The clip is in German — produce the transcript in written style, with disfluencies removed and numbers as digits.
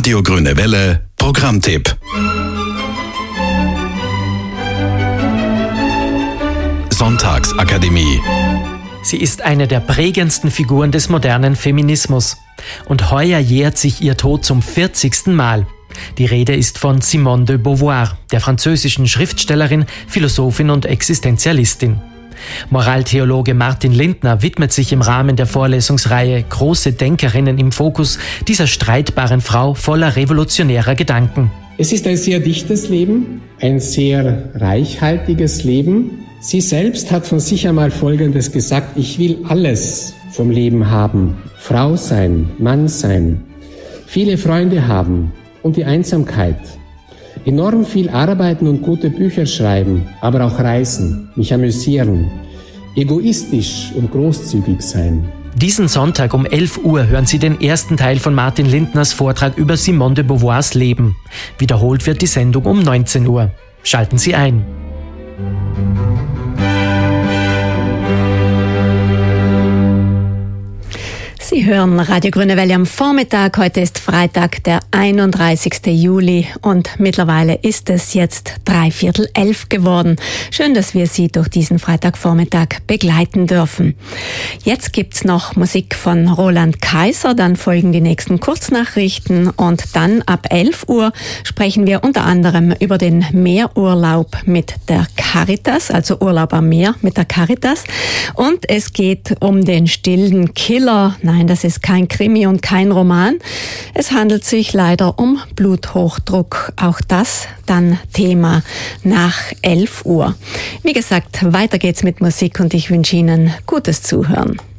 Radio Grüne Welle Programmtipp. Sonntagsakademie. Sie ist eine der prägendsten Figuren des modernen Feminismus. Und heuer jährt sich ihr Tod zum 40. Mal. Die Rede ist von Simone de Beauvoir, der französischen Schriftstellerin, Philosophin und Existenzialistin. Moraltheologe Martin Lindner widmet sich im Rahmen der Vorlesungsreihe Große Denkerinnen im Fokus dieser streitbaren Frau voller revolutionärer Gedanken. Es ist ein sehr dichtes Leben, ein sehr reichhaltiges Leben. Sie selbst hat von sich einmal Folgendes gesagt: Ich will alles vom Leben haben. Frau sein, Mann sein, viele Freunde haben und die Einsamkeit. Enorm viel arbeiten und gute Bücher schreiben, aber auch reisen, mich amüsieren, egoistisch und großzügig sein. Diesen Sonntag um 11 Uhr hören Sie den ersten Teil von Martin Lindners Vortrag über Simone de Beauvoirs Leben. Wiederholt wird die Sendung um 19 Uhr. Schalten Sie ein. Sie hören Radio Grüne Welle am Vormittag. Heute ist Freitag, der 31. Juli und mittlerweile ist es jetzt 11:45 geworden. Schön, dass wir Sie durch diesen Freitagvormittag begleiten dürfen. Jetzt gibt's noch Musik von Roland Kaiser, dann folgen die nächsten Kurznachrichten und dann ab 11 Uhr sprechen wir unter anderem über den Meerurlaub mit der Caritas, also Urlaub am Meer mit der Caritas. Und es geht um den stillen Killer. Nein, das ist kein Krimi und kein Roman. Es handelt sich leider um Bluthochdruck. Auch das dann Thema nach 11 Uhr. Wie gesagt, weiter geht's mit Musik und ich wünsche Ihnen gutes Zuhören.